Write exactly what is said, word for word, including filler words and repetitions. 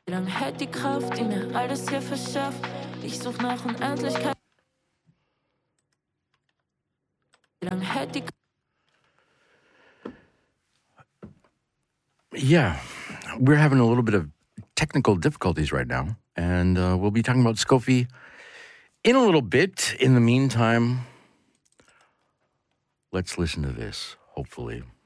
Wie lang hält die Kraft, die mir all das hier verschafft? Ich such nach Unendlichkeit. Wie lang hält die Yeah, we're having a little bit of technical difficulties right now, and uh, we'll be talking about Skofi in a little bit. In the meantime, let's listen to this, hopefully.